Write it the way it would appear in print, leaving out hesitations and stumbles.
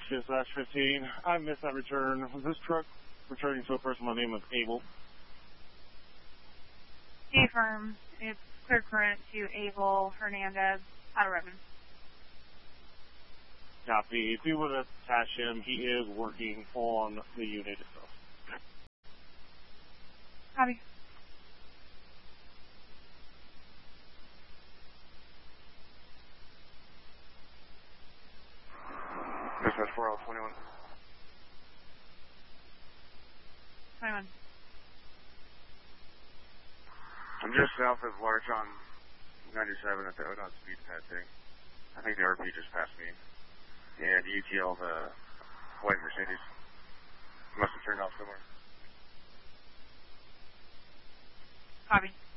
2-15. I missed that return. Was this truck returning to a person by the name of Abel? Affirm. It's clear current to Abel Hernandez out of Redmond. Copy. If you would attach him, he is working on the unit itself. Copy. Dispatch 4L21. 21. I'm just south of Larch on 97 at the ODOT speed pad thing. I think the RP just passed me. Yeah, the UTL, the white Mercedes. Must have turned off somewhere. Copy.